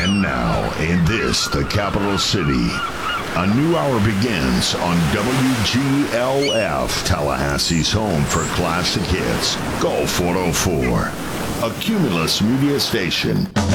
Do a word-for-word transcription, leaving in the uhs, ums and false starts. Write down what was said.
And now, in this, the capital city, a new hour begins on W G L F, Tallahassee's home for classic hits, Golf four oh four, a Cumulus media station.